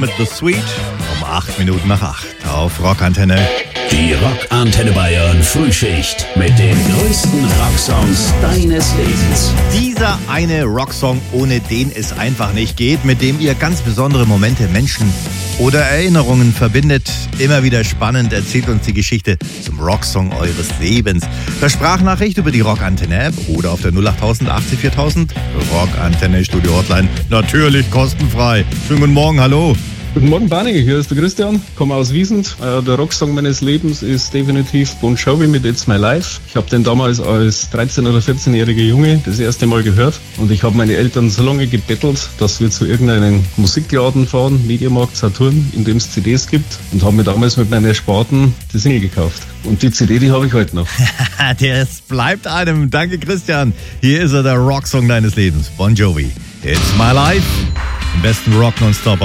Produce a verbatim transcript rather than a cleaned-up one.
Mit The Sweet um acht Minuten nach acht auf Rockantenne. Die Rockantenne Bayern Frühschicht mit den größten Rocksongs deines Lebens. Dieser eine Rocksong, ohne den es einfach nicht geht, mit dem ihr ganz besondere Momente, Menschen oder Erinnerungen verbindet. Immer wieder spannend erzählt uns die Geschichte zum Rocksong eures Lebens. Per Sprachnachricht über die Rockantenne-App oder auf der null acht null null achtzig viertausend Rockantenne Studio Hotline. Natürlich kostenfrei. Schönen guten Morgen, hallo. Guten Morgen, Barney, hier ist der Christian, komme aus Wiesent. Äh, der Rocksong meines Lebens ist definitiv Bon Jovi mit It's My Life. Ich habe den damals als dreizehn- oder vierzehnjähriger Junge das erste Mal gehört und ich habe meine Eltern so lange gebettelt, dass wir zu irgendeinem Musikladen fahren, Mediamarkt, Saturn, in dem es C Ds gibt, und habe mir damals mit meinen Ersparten die Single gekauft. Und die C D, die habe ich heute noch. Das bleibt einem. Danke, Christian. Hier ist er, der Rocksong deines Lebens, Bon Jovi. It's My Life. Im besten Rock nonstop.